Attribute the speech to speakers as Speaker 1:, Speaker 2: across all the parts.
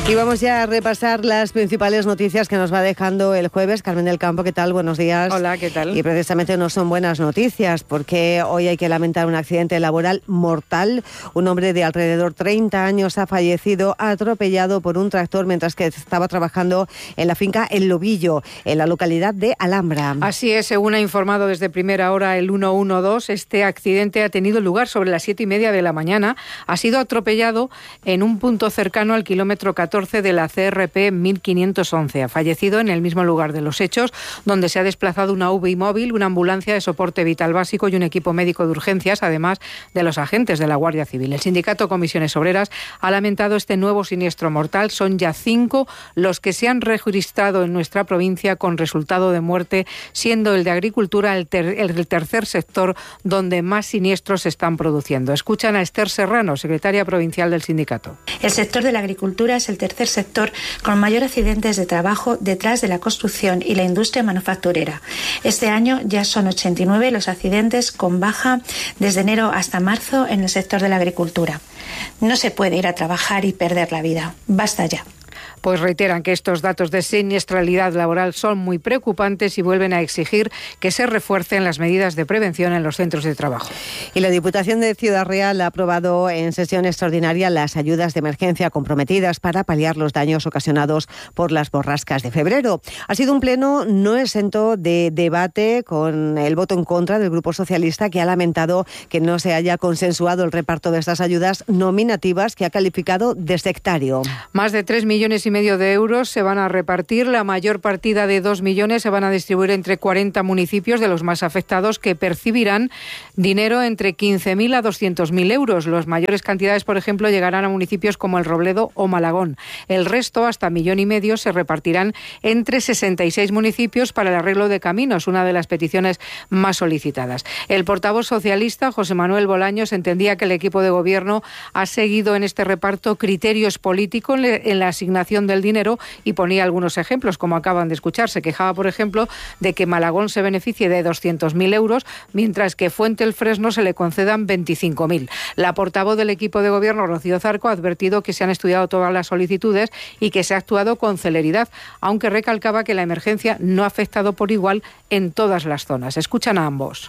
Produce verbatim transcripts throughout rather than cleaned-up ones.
Speaker 1: Y vamos ya a repasar las principales noticias que nos va dejando el jueves. Carmen del Campo, ¿qué tal? Buenos días.
Speaker 2: Hola, ¿qué tal?
Speaker 1: Y precisamente no son buenas noticias porque hoy hay que lamentar un accidente laboral mortal. Un hombre de alrededor treinta años ha fallecido atropellado por un tractor mientras que estaba trabajando en la finca El Lobillo, en la localidad de Alhambra.
Speaker 2: Así es, según ha informado desde primera hora el ciento doce, este accidente ha tenido lugar sobre las siete y media de la mañana. Ha sido atropellado en un punto cercano al kilómetro catorce de la C R P mil quinientos once. Ha fallecido en el mismo lugar de los hechos, donde se ha desplazado una U B I móvil, una ambulancia de soporte vital básico y un equipo médico de urgencias, además de los agentes de la Guardia Civil. El sindicato Comisiones Obreras ha lamentado este nuevo siniestro mortal. Son ya cinco los que se han registrado en nuestra provincia con resultado de muerte, siendo el de agricultura el, ter- el tercer sector donde más siniestros se están produciendo. Escuchan a Esther Serrano, secretaria provincial del sindicato.
Speaker 3: El sector de la agricultura es el tercer sector con mayor accidentes de trabajo detrás de la construcción y la industria manufacturera. Este año ya son ochenta y nueve los accidentes con baja desde enero hasta marzo en el sector de la agricultura. No se puede ir a trabajar y perder la vida. Basta ya.
Speaker 2: Pues reiteran que estos datos de siniestralidad laboral son muy preocupantes y vuelven a exigir que se refuercen las medidas de prevención en los centros de trabajo.
Speaker 1: Y la Diputación de Ciudad Real ha aprobado en sesión extraordinaria las ayudas de emergencia comprometidas para paliar los daños ocasionados por las borrascas de febrero. Ha sido un pleno no exento de debate, con el voto en contra del Grupo Socialista, que ha lamentado que no se haya consensuado el reparto de estas ayudas nominativas, que ha calificado de sectario.
Speaker 2: Más de tres millones y medio de euros se van a repartir. La mayor partida de dos millones se van a distribuir entre cuarenta municipios de los más afectados, que percibirán dinero entre quince mil a doscientos mil euros. Las mayores cantidades, por ejemplo, llegarán a municipios como El Robledo o Malagón. El resto, hasta millón y medio, se repartirán entre sesenta y seis municipios para el arreglo de caminos, una de las peticiones más solicitadas. El portavoz socialista, José Manuel Bolaños, entendía que el equipo de gobierno ha seguido en este reparto criterios políticos en la asignación del dinero y ponía algunos ejemplos, como acaban de escuchar. Se quejaba, por ejemplo, de que Malagón se beneficie de doscientos mil euros, mientras que Fuente el Fresno se le concedan veinticinco mil. La portavoz del equipo de gobierno, Rocío Zarco, ha advertido que se han estudiado todas las solicitudes y que se ha actuado con celeridad, aunque recalcaba que la emergencia no ha afectado por igual en todas las zonas. Escuchan a ambos.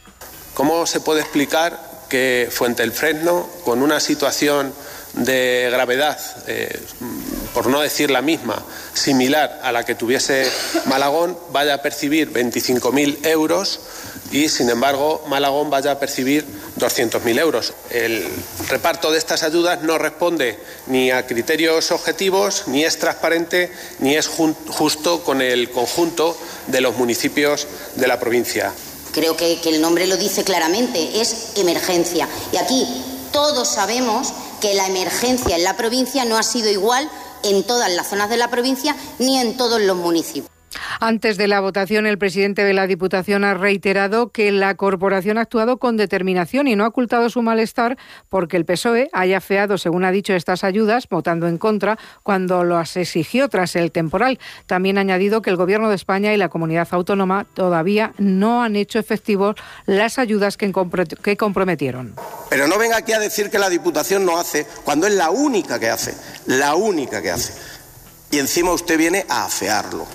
Speaker 4: ¿Cómo se puede explicar que Fuente el Fresno, con una situación de gravedad, eh, por no decir la misma, similar a la que tuviese Malagón, vaya a percibir veinticinco mil euros y, sin embargo, Malagón vaya a percibir doscientos mil euros? El reparto de estas ayudas no responde ni a criterios objetivos, ni es transparente, ni es justo con el conjunto de los municipios de la provincia.
Speaker 5: Creo que, que el nombre lo dice claramente, es emergencia. Y aquí todos sabemos que la emergencia en la provincia no ha sido igual en todas las zonas de la provincia ni en todos los municipios.
Speaker 2: Antes de la votación, el presidente de la Diputación ha reiterado que la corporación ha actuado con determinación y no ha ocultado su malestar porque el P S O E haya afeado, según ha dicho, estas ayudas, votando en contra cuando las exigió tras el temporal. También ha añadido que el Gobierno de España y la comunidad autónoma todavía no han hecho efectivos las ayudas que, compro- que comprometieron.
Speaker 6: Pero no venga aquí a decir que la Diputación no hace, cuando es la única que hace, la única que hace. Y encima usted viene a afearlo.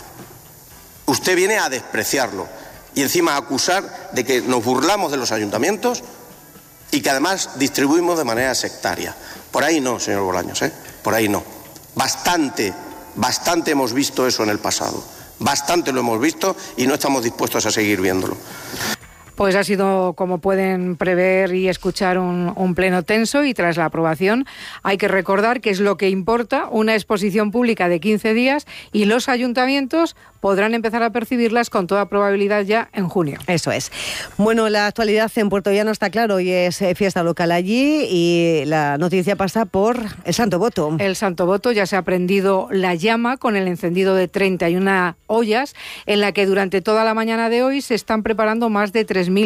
Speaker 6: Usted viene a despreciarlo y encima a acusar de que nos burlamos de los ayuntamientos y que además distribuimos de manera sectaria. Por ahí no, señor Bolaños, ¿eh? Por ahí no. Bastante, bastante hemos visto eso en el pasado. Bastante lo hemos visto y no estamos dispuestos a seguir viéndolo.
Speaker 2: Pues ha sido, como pueden prever y escuchar, un, un pleno tenso, y tras la aprobación hay que recordar que es lo que importa, una exposición pública de quince días, y los ayuntamientos podrán empezar a percibirlas con toda probabilidad ya en junio.
Speaker 1: Eso es. Bueno, la actualidad en Puerto Llano está claro, hoy es fiesta local allí y la noticia pasa por el Santo Voto.
Speaker 2: El Santo Voto, ya se ha prendido la llama con el encendido de treinta y una ollas, en la que durante toda la mañana de hoy se están preparando más de tres mil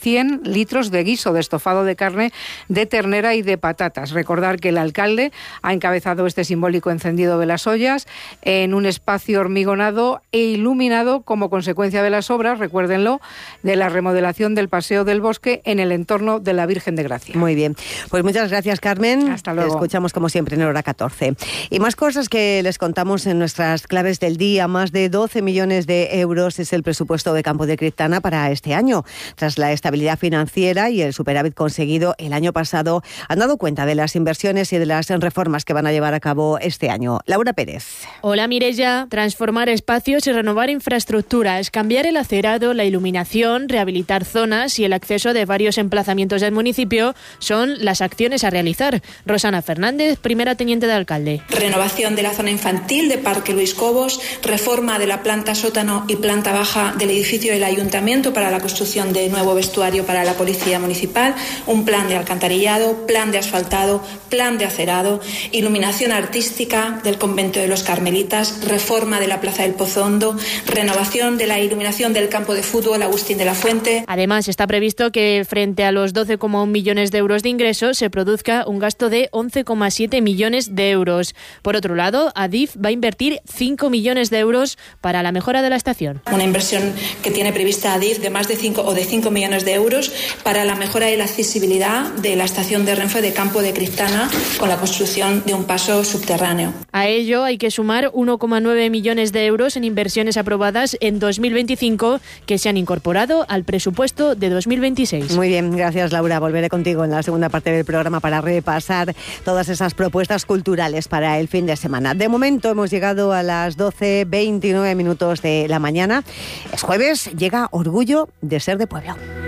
Speaker 2: cien litros de guiso de estofado de carne de ternera y de patatas. Recordar que el alcalde ha encabezado este simbólico encendido de las ollas en un espacio hormigonado e iluminado como consecuencia de las obras, recuérdenlo, de la remodelación del Paseo del Bosque en el entorno de la Virgen de Gracia.
Speaker 1: Muy bien. Pues muchas gracias, Carmen.
Speaker 2: Hasta luego.
Speaker 1: Te escuchamos como siempre en hora catorce. Y más cosas que les contamos en nuestras claves del día. Más de doce millones de euros es el presupuesto de Campo de Criptana para este año. Tras la estabilidad financiera y el superávit conseguido el año pasado, han dado cuenta de las inversiones y de las reformas que van a llevar a cabo este año. Laura Pérez.
Speaker 7: Hola, Mireia. Transformar espacios y renovar infraestructuras, cambiar el acerado, la iluminación, rehabilitar zonas y el acceso de varios emplazamientos del municipio son las acciones a realizar. Rosana Fernández, primera teniente de alcalde.
Speaker 8: Renovación de la zona infantil de Parque Luis Cobos, reforma de la planta sótano y planta baja del edificio del ayuntamiento para la construcción de nuevo vestuario para la policía municipal, un plan de alcantarillado, plan de asfaltado, plan de acerado, iluminación artística del convento de los Carmelitas, reforma de la plaza del Pozondo, renovación de la iluminación del campo de fútbol Agustín de la Fuente.
Speaker 7: Además, está previsto que frente a los doce coma uno millones de euros de ingresos se produzca un gasto de once coma siete millones de euros. Por otro lado, Adif va a invertir cinco millones de euros para la mejora de la estación.
Speaker 8: Una inversión que tiene prevista Adif de más de cinco o de cinco millones de euros para la mejora y la accesibilidad de la estación de Renfe de Campo de Criptana con la construcción de un paso subterráneo.
Speaker 7: A ello hay que sumar uno coma nueve millones de euros en inversiones aprobadas en dos mil veinticinco que se han incorporado al presupuesto de dos mil veintiséis.
Speaker 1: Muy bien, gracias, Laura. Volveré contigo en la segunda parte del programa para repasar todas esas propuestas culturales para el fin de semana. De momento hemos llegado a las doce veintinueve minutos de la mañana. Es jueves, llega Orgullo de Ser de Pueblo.